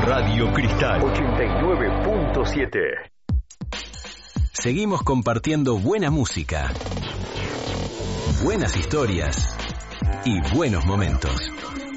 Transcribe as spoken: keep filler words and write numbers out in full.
Radio Cristal ochenta y nueve punto siete. Seguimos compartiendo buena música, buenas historias y buenos momentos.